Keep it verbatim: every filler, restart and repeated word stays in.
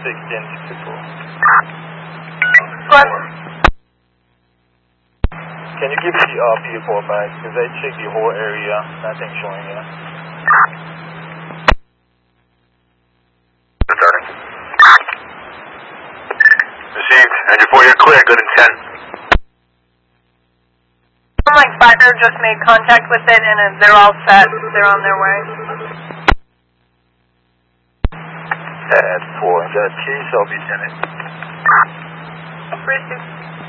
sixteen sixty-four. What? Can you give the uh, P report back? Because I checked the whole area, nothing showing here. Returning. Received. Engine four, you're clear. Good intent. Like Partner just made contact with it and they're all set. They're on their way. At four. In that case, I'll be ten. Received.